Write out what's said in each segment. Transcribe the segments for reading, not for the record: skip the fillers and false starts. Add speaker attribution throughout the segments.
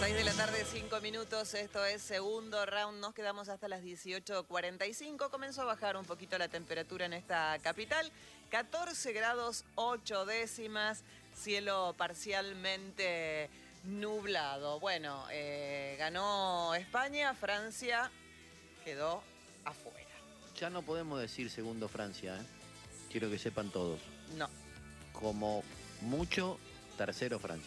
Speaker 1: 6 de la tarde, 5 minutos, esto es segundo round, nos quedamos hasta las 18:45, comenzó a bajar un poquito la temperatura en esta capital, 14 grados 8 décimas, cielo parcialmente nublado. Bueno, ganó España, Francia quedó afuera.
Speaker 2: Ya no podemos decir segundo Francia, ¿eh? Quiero que sepan todos.
Speaker 1: No.
Speaker 2: Como mucho, tercero Francia.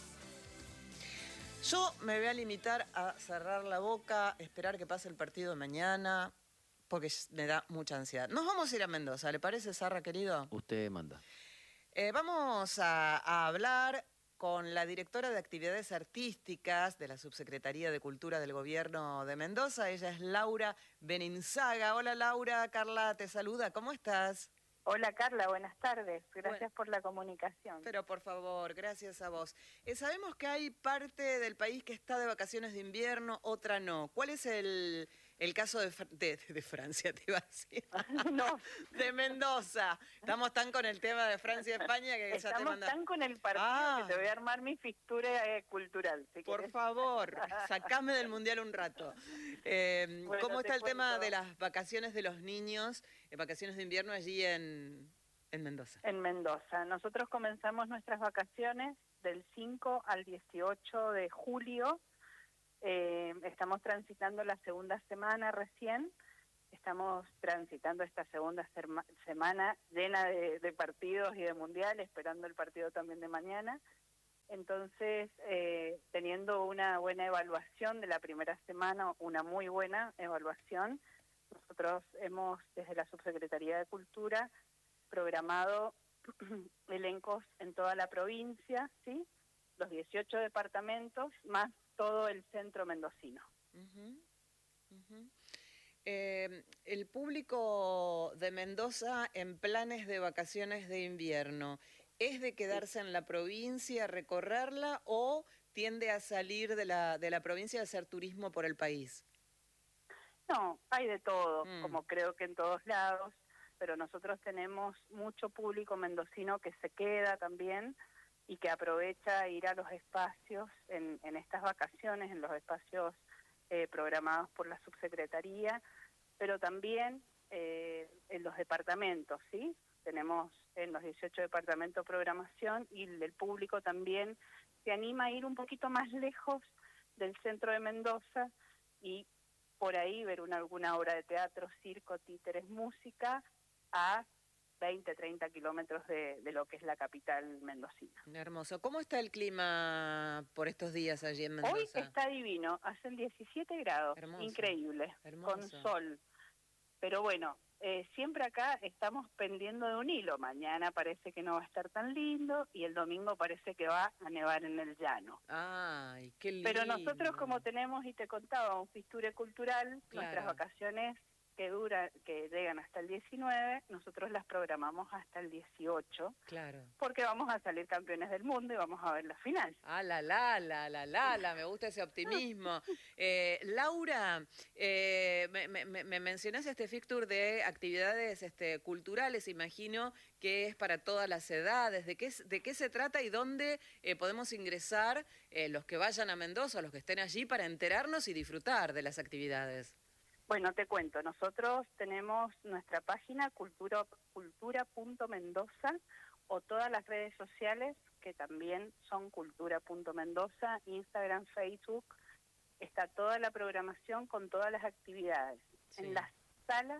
Speaker 1: Yo me voy a limitar a cerrar la boca, esperar que pase el partido de mañana, porque me da mucha ansiedad. Nos vamos a ir a Mendoza, ¿le parece, Sarra, querido?
Speaker 2: Usted manda.
Speaker 1: Vamos a hablar con la directora de Actividades Artísticas de la Subsecretaría de Cultura del Gobierno de Mendoza. Ella es Laura Beninzaga. Hola, Laura. Carla te saluda. ¿Cómo estás?
Speaker 3: Hola Carla, buenas tardes. Gracias por la comunicación.
Speaker 1: Pero por favor, gracias a vos. Sabemos que hay parte del país que está de vacaciones de invierno, otra no. ¿Cuál es el caso de Francia, te iba a decir?
Speaker 3: No.
Speaker 1: De Mendoza. Estamos tan con el tema de Francia y España que ya te
Speaker 3: Estamos
Speaker 1: manda...
Speaker 3: tan con el partido que te voy a armar mi fixtura cultural. Si
Speaker 1: por
Speaker 3: querés.
Speaker 1: favor, sacame del Mundial un rato.
Speaker 3: Bueno,
Speaker 1: ¿Cómo está el tema
Speaker 3: cuento.
Speaker 1: de las vacaciones de los niños, vacaciones de invierno allí en Mendoza?
Speaker 3: En Mendoza. Nosotros comenzamos nuestras vacaciones del 5 al 18 de julio. Estamos transitando la segunda semana recién. Estamos transitando esta segunda semana llena de partidos y de mundial, esperando el partido también de mañana. Entonces, teniendo una buena evaluación de la primera semana, una muy buena evaluación, nosotros hemos, desde la Subsecretaría de Cultura, programado elencos en toda la provincia, ¿sí? Los 18 departamentos, más todo el centro mendocino.
Speaker 1: El público de Mendoza en planes de vacaciones de invierno, ¿es de quedarse en la provincia, recorrerla, o tiende a salir de la provincia a hacer turismo por el país?
Speaker 3: No, hay de todo, como creo que en todos lados, pero nosotros tenemos mucho público mendocino que se queda también y que aprovecha ir a los espacios en estas vacaciones, en los espacios programados por la subsecretaría, pero también en los departamentos, ¿sí? Tenemos en los 18 departamentos programación, y el público también se anima a ir un poquito más lejos del centro de Mendoza y por ahí ver alguna obra de teatro, circo, títeres, música, a 20, 30 kilómetros de lo que es la capital mendocina.
Speaker 1: Hermoso. ¿Cómo está el clima por estos días allí en Mendoza?
Speaker 3: Hoy está divino, hacen 17 grados,
Speaker 1: hermoso,
Speaker 3: increíble,
Speaker 1: hermoso.
Speaker 3: Con sol. Pero bueno, siempre acá estamos pendiendo de un hilo. Mañana parece que no va a estar tan lindo y el domingo parece que va a nevar en el llano.
Speaker 1: ¡Ay, qué lindo!
Speaker 3: Pero nosotros, como tenemos, y te contaba, un Fisture cultural,
Speaker 1: claro,
Speaker 3: nuestras vacaciones que llegan hasta el 19, nosotros las programamos hasta el 18,
Speaker 1: claro,
Speaker 3: porque vamos a salir campeones del mundo y vamos a ver la final.
Speaker 1: Ah, me gusta ese optimismo. Laura, me mencionás este fixture de actividades culturales, imagino que es para todas las edades. ¿De qué se trata y dónde podemos ingresar los que vayan a Mendoza, los que estén allí, para enterarnos y disfrutar de las actividades?
Speaker 3: Bueno, te cuento, nosotros tenemos nuestra página cultura.mendoza, o todas las redes sociales que también son cultura.mendoza, Instagram, Facebook. Está toda la programación con todas las actividades. Sí. En las salas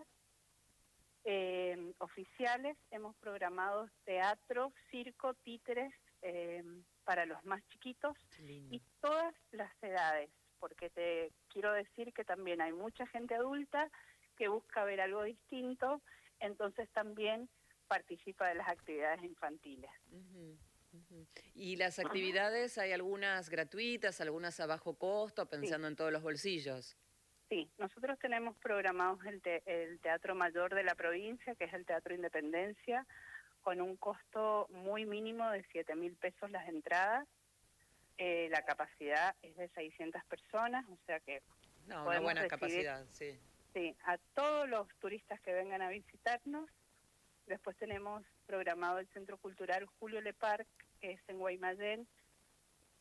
Speaker 3: oficiales hemos programado teatro, circo, títeres para los más chiquitos y todas las edades, porque te quiero decir que también hay mucha gente adulta que busca ver algo distinto, entonces también participa de las actividades infantiles.
Speaker 1: ¿Y las actividades, hay algunas gratuitas, algunas a bajo costo, pensando en todos los bolsillos?
Speaker 3: Sí, nosotros tenemos programados el Teatro Mayor de la provincia, que es el Teatro Independencia, con un costo muy mínimo de 7.000 pesos las entradas. La capacidad es de 600 personas, o sea que
Speaker 1: una buena capacidad, sí.
Speaker 3: Sí, a todos los turistas que vengan a visitarnos. Después tenemos programado el Centro Cultural Julio Leparc, que es en Guaymallén,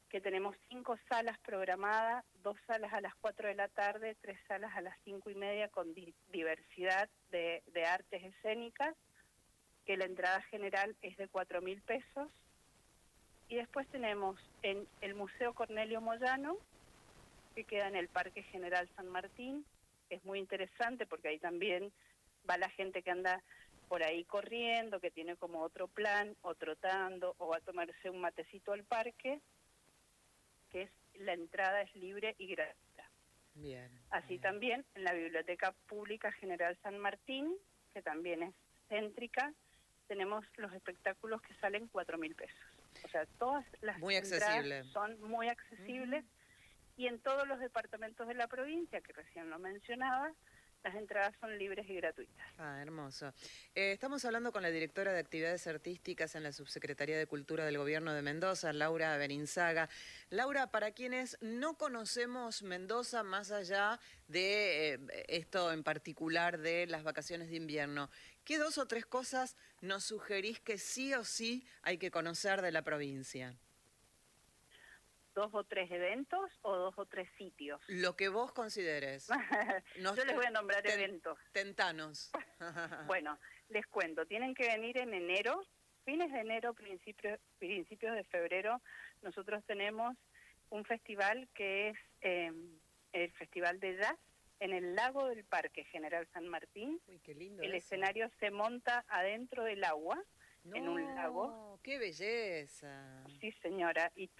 Speaker 3: que tenemos 5 salas programadas, 2 salas a las 4 de la tarde, 3 salas a las 5:30 con diversidad de artes escénicas, que la entrada general es de 4.000 pesos. Y después tenemos en el Museo Cornelio Moyano, que queda en el Parque General San Martín, que es muy interesante porque ahí también va la gente que anda por ahí corriendo, que tiene como otro plan, o trotando, o va a tomarse un matecito al parque, que es la entrada es libre y gratuita.
Speaker 1: Bien.
Speaker 3: Así
Speaker 1: bien.
Speaker 3: también en la Biblioteca Pública General San Martín, que también es céntrica, tenemos los espectáculos que salen 4.000 pesos. O sea, todas las
Speaker 1: Muy
Speaker 3: entradas
Speaker 1: accesible.
Speaker 3: son muy accesibles, y en todos los departamentos de la provincia, que recién lo mencionaba, las entradas son libres y gratuitas.
Speaker 1: Ah, hermoso. Estamos hablando con la directora de Actividades Artísticas en la Subsecretaría de Cultura del Gobierno de Mendoza, Laura Berinzaga. Laura, para quienes no conocemos Mendoza, más allá de esto en particular de las vacaciones de invierno, ¿qué 2 o 3 cosas nos sugerís que sí o sí hay que conocer de la provincia?
Speaker 3: 2 o 3 eventos o 2 o 3 sitios.
Speaker 1: Lo que vos consideres.
Speaker 3: Yo les voy a nombrar eventos.
Speaker 1: Tentanos.
Speaker 3: Bueno, les cuento, tienen que venir en enero, fines de enero, principios de febrero. Nosotros tenemos un festival que es el Festival de Jazz en el lago del Parque General San Martín.
Speaker 1: Uy, qué lindo
Speaker 3: El
Speaker 1: eso.
Speaker 3: escenario se monta adentro del agua, en un lago.
Speaker 1: ¡Qué belleza!
Speaker 3: Sí, señora, y